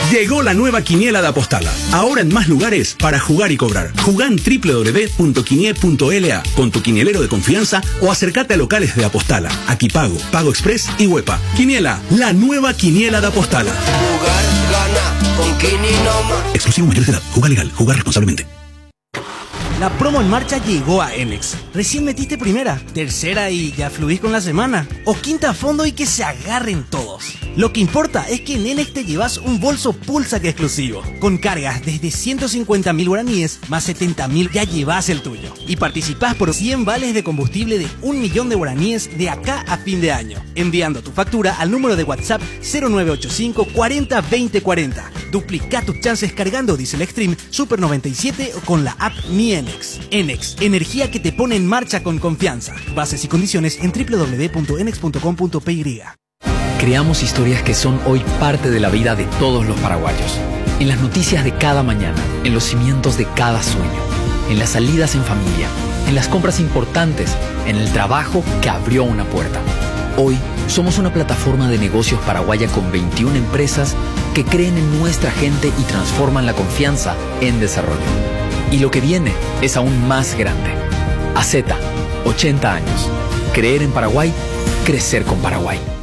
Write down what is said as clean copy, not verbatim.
Llegó la nueva quiniela de Apostala. Ahora en más lugares para jugar y cobrar. Jugá en www.quinie.la con tu quinielero de confianza o acércate a locales de Apostala, Aquipago, Pago Express y Huepa. Quiniela, la nueva quiniela de Apostala. Jugar, gana, con Kini nomás. Exclusivo mayores de edad. Juega legal. Jugar responsablemente. La promo en marcha llegó a Enex. Recién metiste primera, tercera y ya fluís con la semana. O quinta a fondo y que se agarren todos. Lo que importa es que en Enex te llevas un bolso Pulsac exclusivo. Con cargas desde 150.000 guaraníes más 70.000 ya llevas el tuyo. Y participás por 100 vales de combustible de 1.000.000 de guaraníes de acá a fin de año. Enviando tu factura al número de WhatsApp 0985 40 20 40. Duplica tus chances cargando Diesel Extreme, Super 97 o con la app Mi Enex. Enex, energía que te pone en marcha con confianza. Bases y condiciones en www.enex.com.py. Creamos historias que son hoy parte de la vida de todos los paraguayos. En las noticias de cada mañana, en los cimientos de cada sueño, en las salidas en familia, en las compras importantes, en el trabajo que abrió una puerta. Hoy somos una plataforma de negocios paraguaya con 21 empresas que creen en nuestra gente y transforman la confianza en desarrollo. Y lo que viene es aún más grande. AZ, 80 años. Creer en Paraguay, crecer con Paraguay.